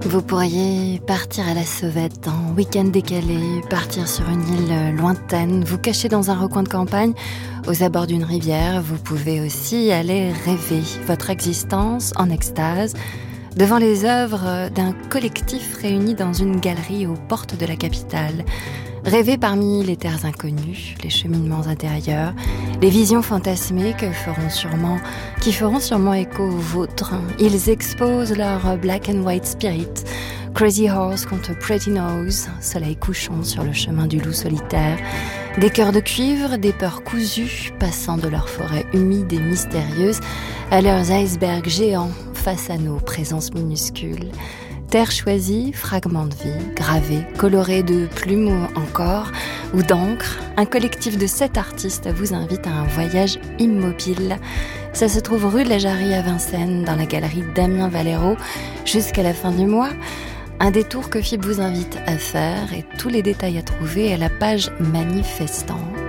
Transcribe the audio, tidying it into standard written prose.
Vous pourriez partir à la sauvette, en week-end décalé, partir sur une île lointaine, vous cacher dans un recoin de campagne, aux abords d'une rivière. Vous pouvez aussi aller rêver votre existence en extase, devant les œuvres d'un collectif réuni dans une galerie aux portes de la capitale. Rêver parmi les terres inconnues, les cheminements intérieurs, les visions fantasmées qui feront sûrement écho aux vôtres. Ils exposent leur black and white spirit, Crazy Horse contre Pretty Nose, soleil couchant sur le chemin du loup solitaire, des cœurs de cuivre, des peurs cousues, passant de leurs forêts humides et mystérieuses à leurs icebergs géants face à nos présences minuscules. Terre choisie, fragments de vie, gravés, colorés de plumes encore, ou d'encre, un collectif de 7 artistes vous invite à un voyage immobile. Ça se trouve rue de la Jarrie à Vincennes, dans la galerie Damien Valero, jusqu'à la fin du mois. Un détour que FIP vous invite à faire et tous les détails à trouver à la page manifestante.